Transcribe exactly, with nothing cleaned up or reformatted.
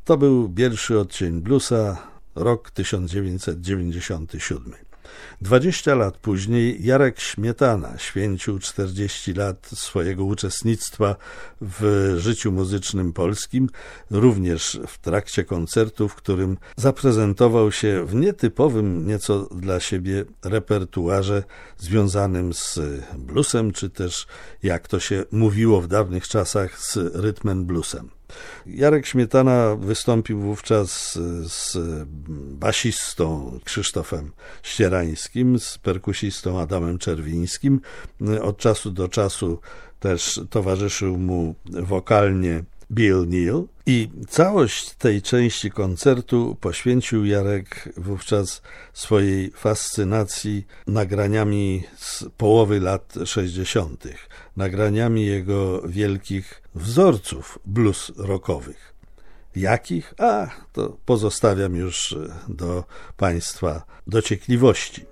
To był pierwszy odcień bluesa, rok tysiąc dziewięćset dziewięćdziesiąty siódmy. Dwadzieścia lat później Jarek Śmietana święcił czterdzieści lat swojego uczestnictwa w życiu muzycznym polskim, również w trakcie koncertu, w którym zaprezentował się w nietypowym nieco dla siebie repertuarze związanym z bluesem, czy też, jak to się mówiło w dawnych czasach, z rytm and bluesem. Jarek Śmietana wystąpił wówczas z basistą Krzysztofem Ścierańskim, z perkusistą Adamem Czerwińskim. Od czasu do czasu też towarzyszył mu wokalnie Bill Neal i całość tej części koncertu poświęcił Jarek wówczas swojej fascynacji nagraniami z połowy lat sześćdziesiątych, nagraniami jego wielkich wzorców blues rockowych. Jakich? A, to pozostawiam już do Państwa dociekliwości.